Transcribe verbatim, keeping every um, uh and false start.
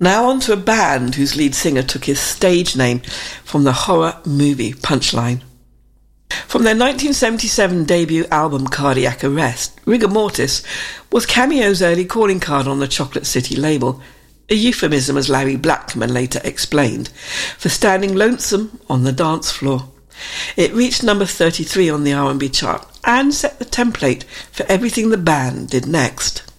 Now on to a band whose lead singer took his stage name from the horror movie Punchline. From their nineteen seventy-seven debut album Cardiac Arrest, Rigor Mortis was Cameo's early calling card on the Chocolate City label, a euphemism, as Larry Blackman later explained, for standing lonesome on the dance floor. It reached number thirty-three on the R and B chart and set the template for everything the band did next.